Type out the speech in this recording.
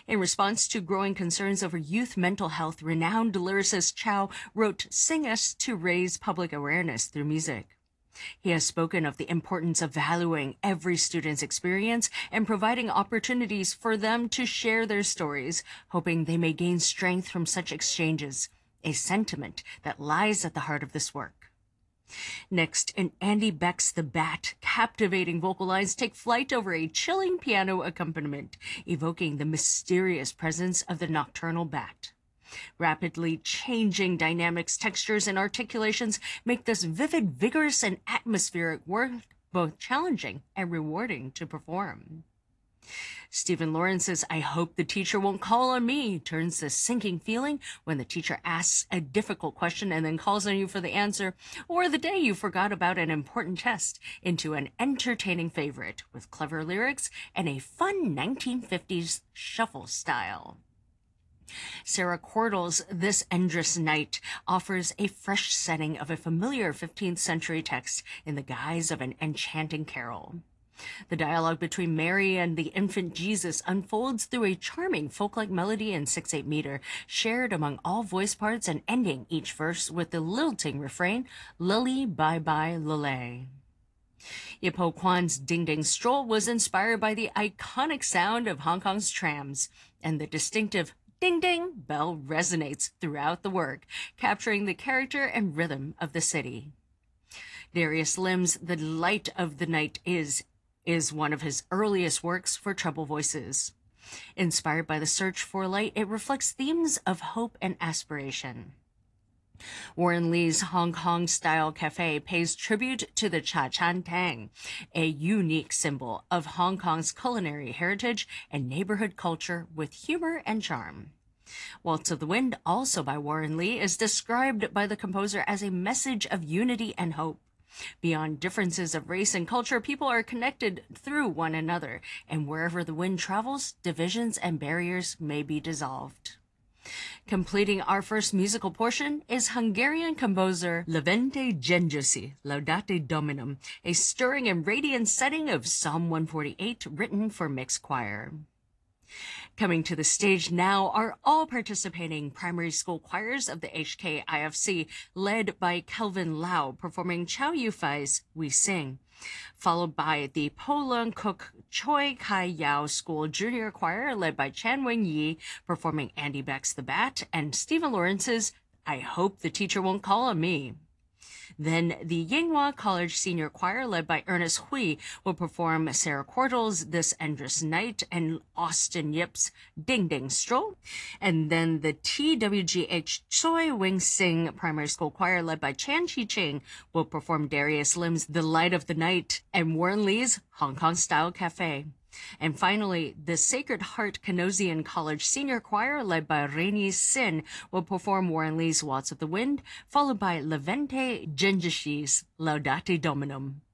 In response to growing concerns over youth mental health, renowned lyricist Chow wrote Sing Us to raise public awareness through music. He has spoken of the importance of valuing every student's experience and providing opportunities for them to share their stories, hoping they may gain strength from such exchanges, a sentiment that lies at the heart of this work. Next, in Andy Beck's The Bat, captivating vocal lines take flight over a chilling piano accompaniment, evoking the mysterious presence of the nocturnal bat. Rapidly changing dynamics, textures, and articulations make this vivid, vigorous, and atmospheric work both challenging and rewarding to perform. Stephen Lawrence's I Hope the Teacher Won't Call on Me turns this sinking feeling when the teacher asks a difficult question and then calls on you for the answer, or the day you forgot about an important test, into an entertaining favorite with clever lyrics and a fun 1950s shuffle style. Sarah Cordell's This Endless Night offers a fresh setting of a familiar 15th century text in the guise of an enchanting carol. The dialogue between Mary and the infant Jesus unfolds through a charming folk-like melody in 6/8 meter, shared among all voice parts and ending each verse with the lilting refrain, Lily Bye Bye Lily. Yepo Kwan's Ding Ding Stroll was inspired by the iconic sound of Hong Kong's trams, and the distinctive ding ding bell resonates throughout the work, capturing the character and rhythm of the city. Darius Lim's The Light of the Night is one of his earliest works for treble voices. Inspired by the search for light, it reflects themes of hope and aspiration. Warren Lee's Hong Kong-style cafe pays tribute to the Cha Chan Tang, a unique symbol of Hong Kong's culinary heritage and neighborhood culture with humor and charm. Waltz of the Wind, also by Warren Lee, is described by the composer as a message of unity and hope. Beyond differences of race and culture, people are connected through one another, and wherever the wind travels, divisions and barriers may be dissolved. Completing our first musical portion is Hungarian composer Levente Gengyesi, Laudate Dominum, a stirring and radiant setting of Psalm 148 written for mixed choir. Coming to the stage now are all participating primary school choirs of the HKIFC, led by Kelvin Lau, performing Chow Yufai's We Sing, followed by the Po Leung Kuk Choi Kai Yao School Junior Choir, led by Chan Wing Yi, performing Andy Beck's The Bat, and Stephen Lawrence's I Hope the Teacher Won't Call on Me. Then the Yinghua College Senior Choir, led by Ernest Hui, will perform Sarah Cordell's This Endless Night and Austin Yip's Ding Ding Stroll. And then the TWGH Choi Wing Sing Primary School Choir, led by Chan Chi Ching, will perform Darius Lim's The Light of the Night and Warren Lee's Hong Kong Style Cafe. And finally, the Sacred Heart Canosian College Senior Choir, led by Rainy Sin, will perform Warren Lee's Waltz of the Wind, followed by Levente Gengyesi's Laudate Dominum.